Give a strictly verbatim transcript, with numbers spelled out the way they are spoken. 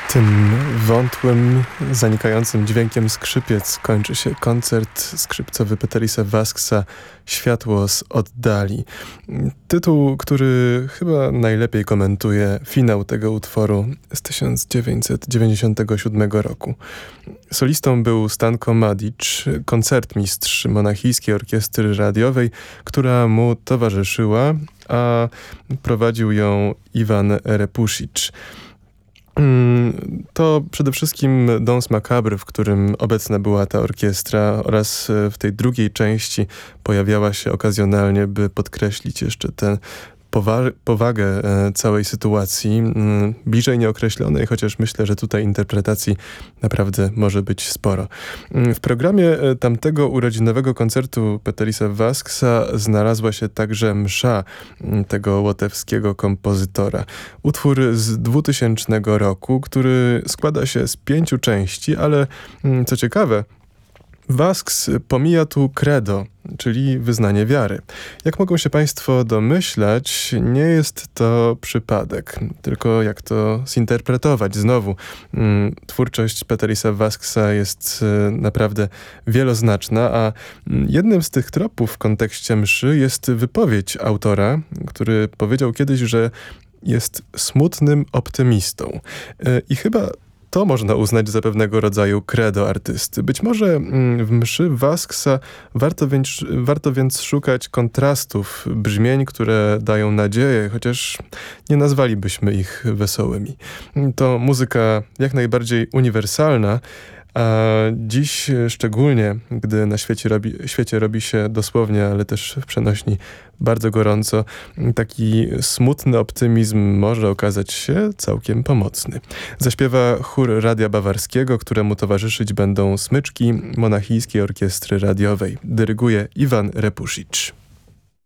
Tym wątłym, zanikającym dźwiękiem skrzypiec kończy się koncert skrzypcowy Peterisa Vasxa „Światło z oddali”. Tytuł, który chyba najlepiej komentuje finał tego utworu z tysiąc dziewięćset dziewięćdziesiątego siódmego roku. Solistą był Stanko Madic, koncertmistrz Monachijskiej Orkiestry Radiowej, która mu towarzyszyła, a prowadził ją Iwan Repusic. To przede wszystkim Danse Macabre, w którym obecna była ta orkiestra, oraz w tej drugiej części pojawiała się okazjonalnie, by podkreślić jeszcze tę powa- powagę e, całej sytuacji, m, bliżej nieokreślonej, chociaż myślę, że tutaj interpretacji naprawdę może być sporo. W programie e, tamtego urodzinowego koncertu Peterisa Vasxa znalazła się także msza m, tego łotewskiego kompozytora. Utwór z dwutysięcznego roku, który składa się z pięciu części, ale m, co ciekawe, Vasx pomija tu credo, czyli wyznanie wiary. Jak mogą się Państwo domyślać, nie jest to przypadek, tylko jak to zinterpretować. Znowu, mm, twórczość Peterisa Vasxa jest y, naprawdę wieloznaczna, a jednym z tych tropów w kontekście mszy jest wypowiedź autora, który powiedział kiedyś, że jest smutnym optymistą. Y, I chyba to można uznać za pewnego rodzaju credo artysty. Być może w mszy Vasxa warto więc, warto więc szukać kontrastów, brzmień, które dają nadzieję, chociaż nie nazwalibyśmy ich wesołymi. To muzyka jak najbardziej uniwersalna, a dziś szczególnie, gdy na świecie robi, świecie robi się dosłownie, ale też w przenośni bardzo gorąco, taki smutny optymizm może okazać się całkiem pomocny. Zaśpiewa chór Radia Bawarskiego, któremu towarzyszyć będą smyczki Monachijskiej Orkiestry Radiowej. Dyryguje Iwan Repusic.